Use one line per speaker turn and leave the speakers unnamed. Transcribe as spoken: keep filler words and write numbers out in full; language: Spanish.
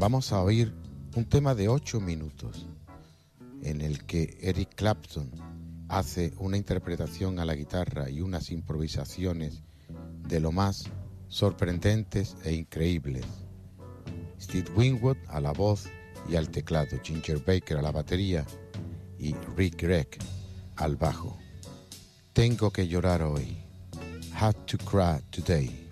vamos a oír un tema de ocho minutos en el que Eric Clapton hace una interpretación a la guitarra y unas improvisaciones de lo más sorprendentes e increíbles. Steve Winwood a la voz y al teclado, Ginger Baker a la batería y Rick Gregg al bajo. Tengo que llorar hoy. Had to cry today.